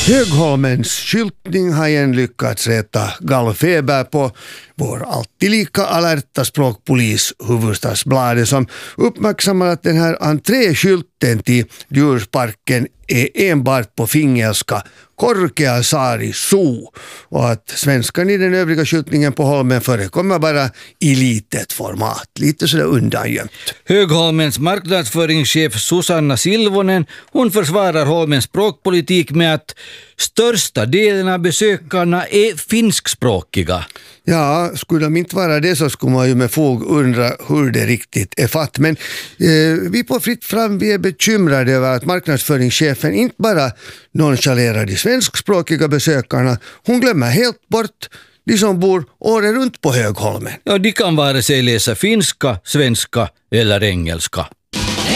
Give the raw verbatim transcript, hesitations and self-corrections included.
Högholmens skyltning har igen lyckats rätta gallfeber på vår alltid lika alerta språkpolis Hufvudstadsbladet, som uppmärksammar att den här entréskylten till djursparken är enbart på fingelska Korkeasaari Zoo och att svenskan i den övriga skyltningen på Holmen förekommer bara i litet format, lite sådär undangömt. Högholmens marknadsföringschef Susanna Silvonen, hon försvarar Holmens språkpolitik med att största delen av besökarna är finskspråkiga. Ja, skulle de inte vara det så skulle man ju med fog undra hur det riktigt är fatt. Men eh, vi på Fritt Fram, vi är bekymrade över att marknadsföringschefen inte bara nonchalerar de svenskspråkiga besökarna, hon glömmer helt bort de som bor året runt på Högholmen. Ja, de kan vare sig läsa finska, svenska eller engelska.